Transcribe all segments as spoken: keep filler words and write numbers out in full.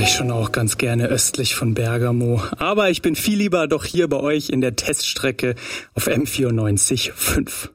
ich schon auch ganz gerne östlich von Bergamo. Aber ich bin viel lieber doch hier bei euch in der Teststrecke auf M vierundneunzig Komma fünf.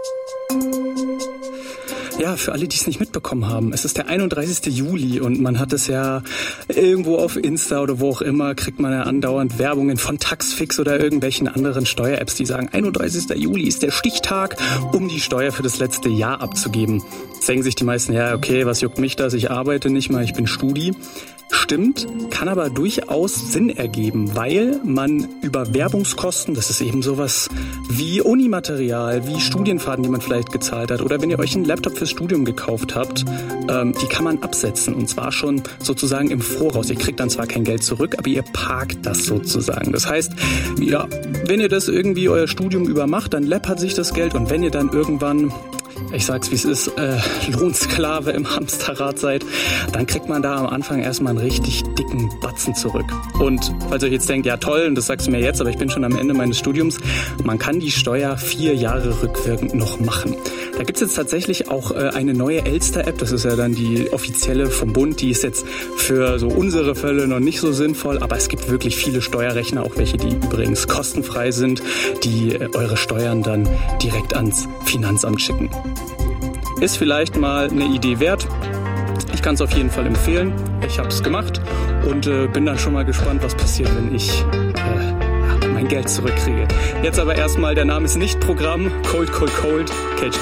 Ja, für alle, die es nicht mitbekommen haben, es ist der einunddreißigste Juli und man hat es ja irgendwo auf Insta oder wo auch immer, kriegt man ja andauernd Werbungen von Taxfix oder irgendwelchen anderen Steuer-Apps, die sagen, einunddreißigster Juli ist der Stichtag, um die Steuer für das letzte Jahr abzugeben. Jetzt denken sich die meisten, ja, okay, was juckt mich das, ich arbeite nicht mal, ich bin Studi. Stimmt, kann aber durchaus Sinn ergeben, weil man über Werbungskosten, das ist eben sowas wie Unimaterial, wie Studienfahrten, die man vielleicht gezahlt hat, oder wenn ihr euch einen Laptop fürs Studium gekauft habt, ähm, die kann man absetzen und zwar schon sozusagen im Voraus. Ihr kriegt dann zwar kein Geld zurück, aber ihr parkt das sozusagen. Das heißt, ja, wenn ihr das irgendwie euer Studium über macht, dann läppert sich das Geld und wenn ihr dann irgendwann, ich sag's wie es ist, äh, Lohnsklave im Hamsterrad seid, dann kriegt man da am Anfang erstmal einen richtig dicken Batzen zurück. Und falls ihr euch jetzt denkt, ja toll, und das sagst du mir jetzt, aber ich bin schon am Ende meines Studiums, man kann die Steuer vier Jahre rückwirkend noch machen. Da gibt's jetzt tatsächlich auch äh, eine neue Elster-App, das ist ja dann die offizielle vom Bund, die ist jetzt für so unsere Fälle noch nicht so sinnvoll, aber es gibt wirklich viele Steuerrechner, auch welche, die übrigens kostenfrei sind, die äh, eure Steuern dann direkt ans Finanzamt schicken. Ist vielleicht mal eine Idee wert. Ich kann es auf jeden Fall empfehlen. Ich habe es gemacht und äh, bin dann schon mal gespannt, was passiert, wenn ich äh, mein Geld zurückkriege. Jetzt aber erstmal, der Name ist nicht Programm. Cold, Cold, Cold. Catch